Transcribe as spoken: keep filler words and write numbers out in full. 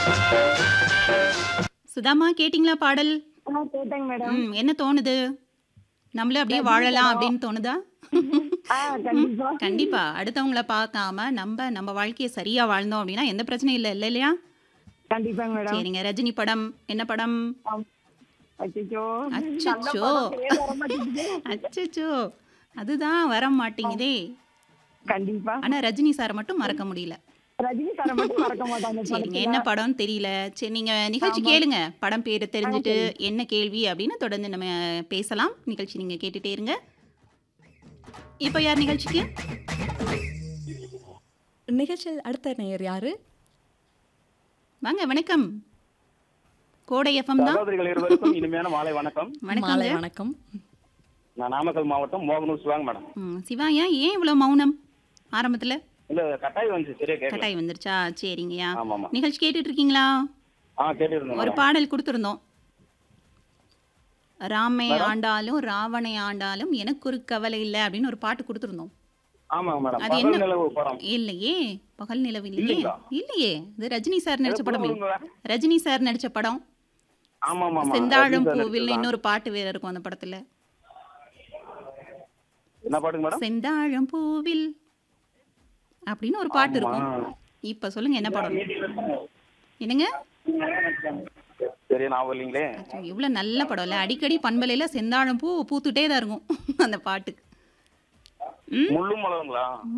சுதாம்மா கேட்டிங்களா பாடல்? ஆ கேட்டேங்க மேடம். ம். என்ன தோணுது? நம்மளும் அப்படியே ரஜினி வாழலாம் படம். அப்படின்னு தோணுதா? ஆ கண்டிப்பா. கண்டிப்பா. அடுத்தவங்கள பார்க்காம நம்ப நம்ம வாழ்க்கைய சரியா வாழ்ந்தோம் அப்படின்னா எந்த பிரச்சனையும் இல்ல. இல்ல இல்லையா? கண்டிப்பாங்க மேடம். சரிங்க. ரஜினி படம். என்ன படம்? ஆம். அச்சச்சோ! நல்ல அச்சச்சோ! படம் பேர் வர மாட்டேங்குது. அச்சச்சோ! அதுதான் வர மாட்டேங்குதே. கண்டிப்பா. ஆனா ரஜினி சார மட்டும் மறக்க முடியல. ரஜினி சார மட்டும் மறக்க மாட்டோம் அந்த சரிங்க. படத்துல. என்ன படம்னு தெரியல. சரி நீங்க நிகழ்ச்சி ஆமா. கேளுங்க. படம் பேரு ஆ தெரிஞ்சுட்டு, சரி. என்ன கேள்வி அப்படின்னு தொடர்ந்து நம்ம பேசலாம். நிகழ்ச்சி நீங்க கேட்டுட்டே இருங்க. இப்ப யார் நிகழ்ச்சிக்கு? நிகழ்ச்சியில் அடுத்த நேயர் யாரு? வாங்க வணக்கம். கோடை எஃப்எம் தான். சகோதரிகள் இருவருக்கும் இனிமையான மாலை வணக்கம். மாலை வணக்கங்க. வணக்கம். நான் நாமக்கல் மாவட்டம் மோகனூர் சிவாங்க மேடம். ம். சிவா ஏன் ஏன் இவ்வளோ மௌனம் ஆரம்பத்துல? இல்ல கட்டாயம் வந்து சரியா கேட்கல. கட்டாயம் வந்துருச்சா? சரிங்கய்யா. ஆமா ஆமா. நிகழ்ச்சி கேட்டுட்டு இருக்கீங்களா? ஆ கேட்டிருந்தேன் ஒரு மேடம். பாடல் கொடுத்துருந்தோம். ராமை மேடம்? ஆண்டாலும் ராவணை ஆண்டாலும் எனக்கு ஒரு கவலை இல்ல அப்படின்னு ஒரு பாட்டு கொடுத்துருந்தோம். ஆமாங்க மேடம். அது பகல் என்ன? நிலவு படம். இல்லையே. பகல் நிலவு இல்லையே. இல்லைங்களா? இல்லையே. இது ரஜினி சார் நடிச்ச ஏதோ படமே. புதுமுகம். ரஜினி சார் நடிச்ச படம். ஆமா ஆமா ஆமா. செந்தாழம் ரஜினி சார் பூவில்னு நடிச்சதுதான். இன்னொரு பாட்டு வேற இருக்கும் அந்த படத்துல. என்ன பாட்டுங்க மேடம்? செந்தாழம் பூவில் அப்படின்னு ஒரு பாட்டு ஆமா. இருக்கும். இப்ப சொல்லுங்க என்ன படம்? என்னங்க? சரியா ஞாபகம் இல்லைங்களே. அச்சோ, இவ்வளவு நல்ல படம் இல்ல. அடிக்கடி பண்பலையில செந்தாழம் பூ பூத்துட்டே தான் இருக்கும் அந்த பாட்டுக்கு. ம். முள்ளும் மலருங்களா?